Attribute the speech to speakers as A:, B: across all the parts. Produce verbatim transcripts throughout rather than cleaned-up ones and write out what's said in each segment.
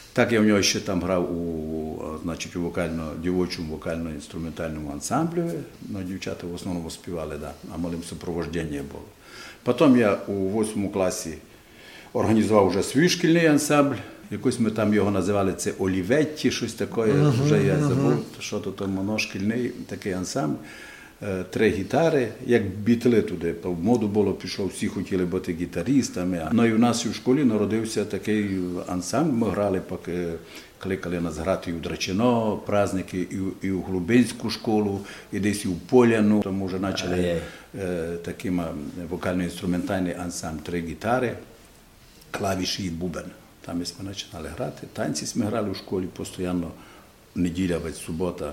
A: Так, я в нього ще там грав у, значить, у вокально, дівочому вокально-інструментальному ансамблі. Ну, дівчата в основному співали, да, а малим супроводження було. Потім я у восьмому класі організував вже свій шкільний ансамбль. Якось ми там його називали, це Оліветті, щось таке, uh-huh, вже я забув, uh-huh. що то там воно, шкільний такий ансамбль. Три гітари, як бітли туди, по моду було, пішов, всі хотіли бути гітаристами. Ну і в нас в школі народився такий ансамбль, ми грали, поки кликали нас грати і у Драчино, праздники, і, і у Глубинську школу, і десь і у Поляну. Тому вже почали е, таким вокально-інструментальний ансамбль, три гітари, клавіші і бубен. Там ми починали грати, танці ми грали у школі постійно, неділя, субота.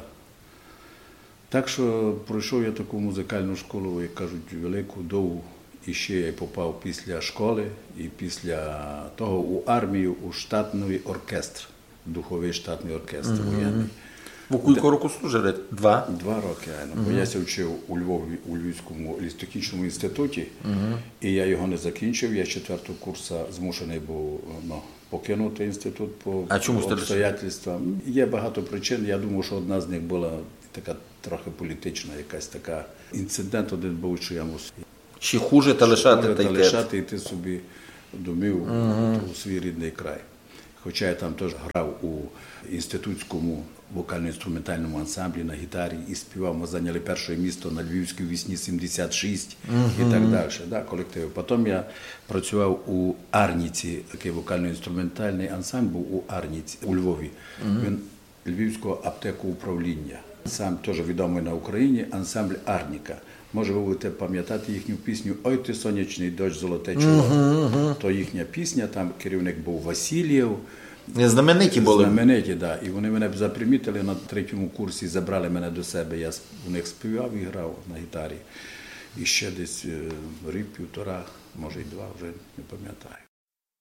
A: Так що пройшов я таку музикальну школу, як кажуть, велику, довгу, і ще я попав після школи і після того у армію, у штатний оркестр, духовий штатний оркестр mm-hmm. воєнний.
B: В кілька років служили? Два?
A: Два роки, mm-hmm. бо я ся вчив у Львові, у Львівському лісотехнічному інституті, mm-hmm. і я його не закінчив, я з четвертого курсу змушений був ну, покинути інститут по обстоятельствам. Є багато причин, я думаю, що одна з них була така трохи політична, якась така інцидент один був, що я мусив.
B: Чи хуже та лишати
A: та лишати йти собі домів uh-huh. у свій рідний край. Хоча я там теж грав у інститутському вокально-інструментальному ансамблі на гітарі і співав, ми зайняли перше місце на Львівській весні сімдесят шість uh-huh. і так далі, да, колективи. Потім я працював у Арніці, такий вокально-інструментальний ансамбль був у Арніці, у Львові. Uh-huh. Він Львівського аптеку управління. Сам теж відомий на Україні ансамбль Арніка. Може, ви будете пам'ятати їхню пісню «Ой ти, сонячний дощ, золоте чоло». Uh-huh, uh-huh. То їхня пісня, там керівник був Васильєв.
B: Знамениті були?
A: Знамениті, так. Да. І вони мене запримітили на третьому курсі, забрали мене до себе. Я у них співав і грав на гітарі. І ще десь рік, півтора, може й два, вже не пам'ятаю.